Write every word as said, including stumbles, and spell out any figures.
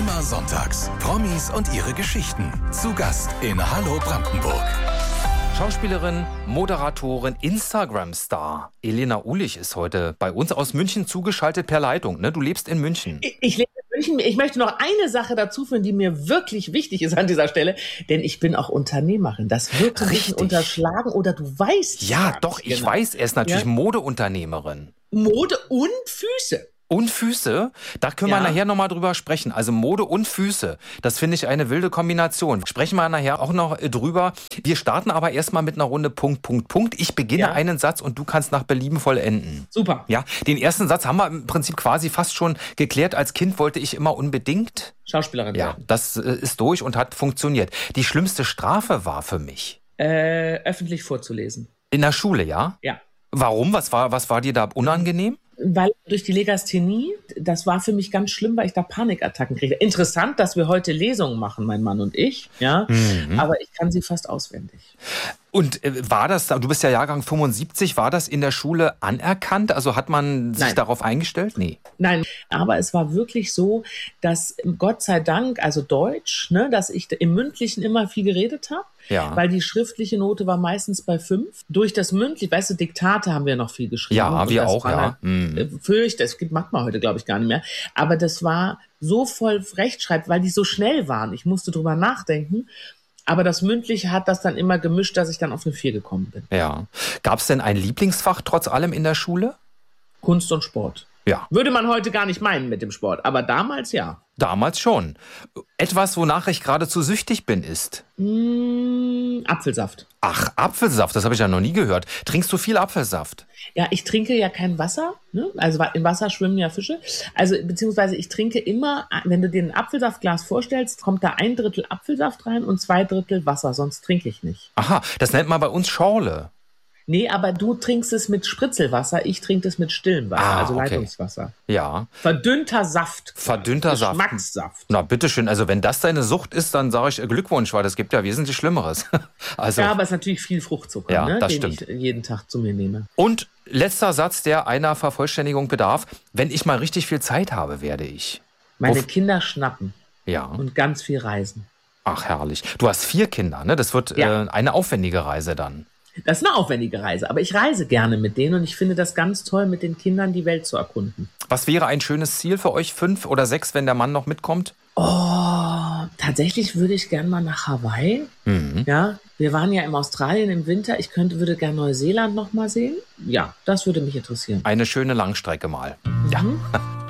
Immer sonntags. Promis und ihre Geschichten. Zu Gast in Hallo Brandenburg. Schauspielerin, Moderatorin, Instagram-Star. Elena Uhlich ist heute bei uns aus München zugeschaltet per Leitung. Ne? Du lebst in München. Ich, ich lebe in München. Ich möchte noch eine Sache dazu führen, die mir wirklich wichtig ist an dieser Stelle. Denn ich bin auch Unternehmerin. Das wird ein bisschen unterschlagen oder du weißt. Ja, doch, ich genau. weiß. Er ist natürlich ja? Modeunternehmerin. Mode und Füße. Und Füße, da können ja. wir nachher nochmal drüber sprechen. Also Mode und Füße, das finde ich eine wilde Kombination. Sprechen wir nachher auch noch drüber. Wir starten aber erstmal mit einer Runde Punkt, Punkt, Punkt. Ich beginne ja. einen Satz und du kannst nach Belieben vollenden. Super. Ja, den ersten Satz haben wir im Prinzip quasi fast schon geklärt. Als Kind wollte ich immer unbedingt Schauspielerin werden. Ja, das ist durch und hat funktioniert. Die schlimmste Strafe war für mich? Äh, öffentlich vorzulesen. In der Schule, ja? Ja. Warum? Was war, was war dir da unangenehm? Weil durch die Legasthenie, das war für mich ganz schlimm, weil ich da Panikattacken kriege. Interessant, dass wir heute Lesungen machen, mein Mann und ich, ja, mhm. aber ich kann sie fast auswendig. Und äh, war das, du bist ja Jahrgang fünfundsiebzig, war das in der Schule anerkannt? Also hat man sich Nein. darauf eingestellt? Nee. Nein, aber es war wirklich so, dass Gott sei Dank, also Deutsch, ne, dass ich im Mündlichen immer viel geredet habe. Ja. Weil die schriftliche Note war meistens bei fünf. Durch das mündliche, weißt du, Diktate haben wir noch viel geschrieben. Ja, wir auch, ja. Halt, mhm. Fürcht, das macht man heute, glaube ich, gar nicht mehr. Aber das war so voll Rechtschreib, weil die so schnell waren. Ich musste drüber nachdenken. Aber das Mündliche hat das dann immer gemischt, dass ich dann auf eine vier gekommen bin. Ja. Gab es denn ein Lieblingsfach trotz allem in der Schule? Kunst und Sport. Ja. Würde man heute gar nicht meinen mit dem Sport, aber damals ja. Damals schon. Etwas, wonach ich geradezu süchtig bin, ist? Mmh, Apfelsaft. Ach, Apfelsaft, das habe ich ja noch nie gehört. Trinkst du viel Apfelsaft? Ja, ich trinke ja kein Wasser, ne? Also im Wasser schwimmen ja Fische. Also beziehungsweise ich trinke immer, wenn du dir ein Apfelsaftglas vorstellst, kommt da ein Drittel Apfelsaft rein und zwei Drittel Wasser, sonst trinke ich nicht. Aha, das nennt man bei uns Schorle. Nee, aber du trinkst es mit Spritzelwasser, ich trinke es mit stillem Wasser, ah, also okay. Leitungswasser. Ja. Verdünnter Saft. Verdünnter Saft. Geschmackssaft. Na, bitteschön. Also wenn das deine Sucht ist, dann sage ich Glückwunsch, weil das gibt ja wesentlich Schlimmeres. Also, ja, aber es ist natürlich viel Fruchtzucker, ja, ne, das den stimmt. ich jeden Tag zu mir nehme. Und letzter Satz, der einer Vervollständigung bedarf. Wenn ich mal richtig viel Zeit habe, werde ich... Meine Uff. Kinder schnappen. Ja. Und ganz viel reisen. Ach, herrlich. Du hast vier Kinder, ne? Das wird ja. äh, eine aufwendige Reise dann. Das ist eine aufwendige Reise, aber ich reise gerne mit denen und ich finde das ganz toll, mit den Kindern die Welt zu erkunden. Was wäre ein schönes Ziel für euch, fünf oder sechs, wenn der Mann noch mitkommt? Oh, tatsächlich würde ich gerne mal nach Hawaii. Mhm. Ja, wir waren ja in Australien im Winter. Ich könnte, würde gerne Neuseeland noch mal sehen. Ja, das würde mich interessieren. Eine schöne Langstrecke mal. Mhm. Ja.